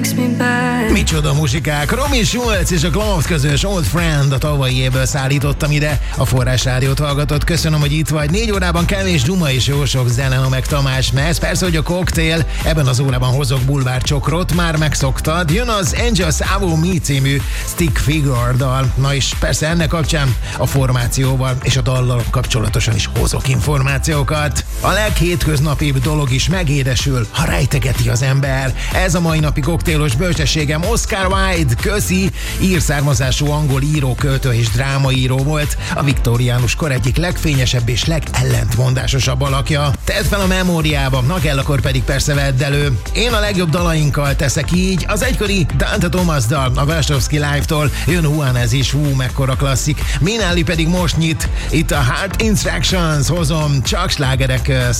Micsoda muzsikák! Romy Schulz és a Gloves közös Old Friend a tavalyi évből szállítottam ide. A Forrás Rádiót hallgatod, köszönöm, hogy itt vagy. 4 órában kevés duma és jó sok zene, meg Tamás Mez. Persze, hogy a koktél, ebben az órában hozok bulvárcsokrot, már megszoktad. Jön az Angel Savo Me című Stick Figure dal. Na és persze ennek kapcsán a formációval és a dallal kapcsolatosan is hozok információkat. A leghétköznapibb dolog is megédesül, ha rejtegeti az ember. Ez a mai napi koktélos bölcsességem. Oscar Wilde, köszi, ír származású angol író, költő és drámaíró volt, a viktóriánus kor egyik legfényesebb és legellentmondásosabb alakja. Tedd fel a memóriába, na kell, akkor pedig persze vedd elő. Én a legjobb dalainkkal teszek így, az egykori Dante Thomas dal a Wachowski Live-tól, jön Juanes is, mekkora klasszik, Minelli pedig most nyit, itt a Heart Instructions, hozom csak slágerek